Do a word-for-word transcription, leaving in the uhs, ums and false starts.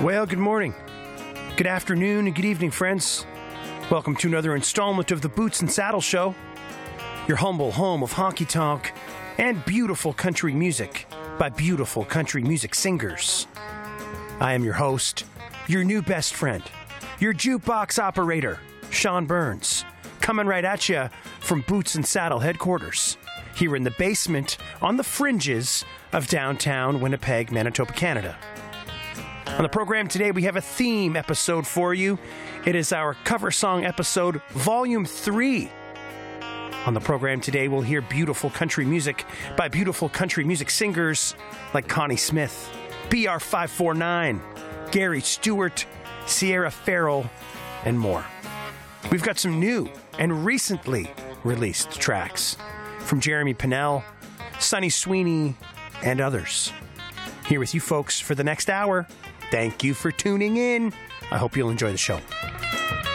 Well, good morning, good afternoon, and good evening, friends. Welcome to another installment of the Boots and Saddle Show, your humble home of honky tonk and beautiful country music by beautiful country music singers. I am your host, your new best friend, your jukebox operator, Sean Burns, coming right at you from Boots and Saddle headquarters, here in the basement on the fringes of downtown Winnipeg, Manitoba, Canada. On the program today, we have a theme episode for you. It is our cover song episode, Volume three. On the program today, we'll hear beautiful country music by beautiful country music singers like Connie Smith, B R five four nine, Gary Stewart, Sierra Farrell, and more. We've got some new and recently released tracks from Jeremy Pinnell, Sonny Sweeney, and others. Here with you folks for the next hour. Thank you for tuning in. I hope you'll enjoy the show.